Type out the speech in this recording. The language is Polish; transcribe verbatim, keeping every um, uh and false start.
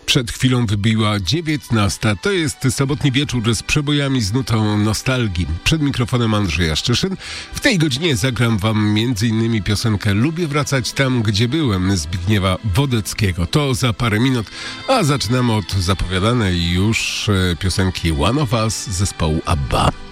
Przed chwilą wybiła dziewiętnasta. To jest sobotni wieczór z przebojami z nutą nostalgii. Przed mikrofonem Andrzej Jaszczyszyn. W tej godzinie zagram wam między innymi piosenkę Lubię wracać tam, gdzie byłem Zbigniewa Wodeckiego. To za parę minut, a zaczynamy od zapowiadanej już piosenki One of Us zespołu ABBA.